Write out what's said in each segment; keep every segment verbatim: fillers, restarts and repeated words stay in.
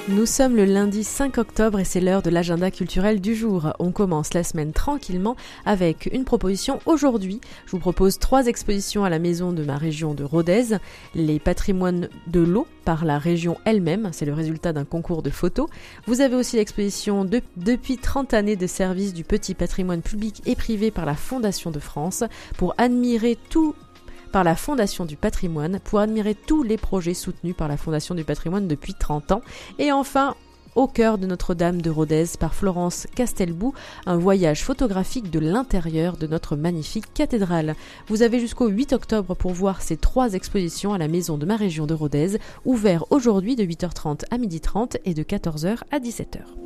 Nous sommes le lundi cinq octobre et c'est l'heure de l'agenda culturel du jour. On commence la semaine tranquillement avec une proposition aujourd'hui. Je vous propose trois expositions à la maison de ma région de Rodez. Les patrimoines de l'eau par la région elle-même, c'est le résultat d'un concours de photos. Vous avez aussi l'exposition de, depuis trente années de service du petit patrimoine public et privé par la Fondation de France pour admirer tout par la Fondation du patrimoine pour admirer tous les projets soutenus par la Fondation du patrimoine depuis trente ans. Et enfin, au cœur de Notre-Dame de Rodez par Florence Castelbou, un voyage photographique de l'intérieur de notre magnifique cathédrale. Vous avez jusqu'au huit octobre pour voir ces trois expositions à la maison de ma région de Rodez, ouvert aujourd'hui de huit heures trente à midi trente et de quatorze heures à dix-sept heures.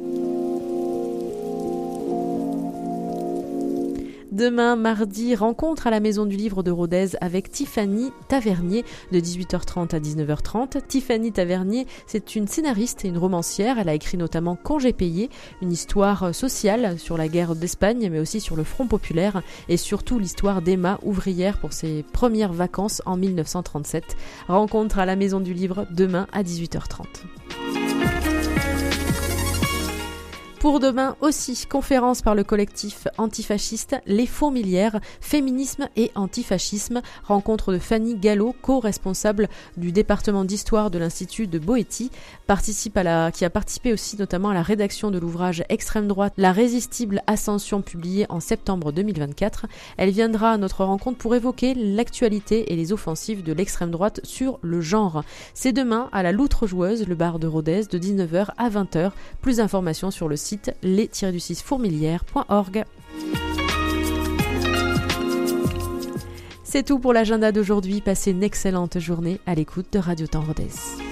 Demain, mardi, rencontre à la Maison du Livre de Rodez avec Tiffany Tavernier de dix-huit heures trente à dix-neuf heures trente. Tiffany Tavernier, c'est une scénariste et une romancière. Elle a écrit notamment Congé payé, une histoire sociale sur la guerre d'Espagne, mais aussi sur le Front populaire et surtout l'histoire d'Emma, ouvrière pour ses premières vacances en mille neuf cent trente-sept. Rencontre à la Maison du Livre demain à dix-huit heures trente. Pour demain aussi, conférence par le collectif antifasciste Les Fourmilières, féminisme et antifascisme, rencontre de Fanny Gallo, co-responsable du département d'histoire de l'Institut de Boétie, participe à la, qui a participé aussi notamment à la rédaction de l'ouvrage Extrême droite, La résistible ascension publié en septembre deux mille vingt-quatre. Elle viendra à notre rencontre pour évoquer l'actualité et les offensives de l'extrême droite sur le genre. C'est demain à la Loutre Joueuse, le bar de Rodez, de dix-neuf heures à vingt heures. Plus d'informations sur le site les tiret du six fourmilières point org. C'est tout pour l'agenda d'aujourd'hui. Passez une excellente journée à l'écoute de Radio Temps Rodez.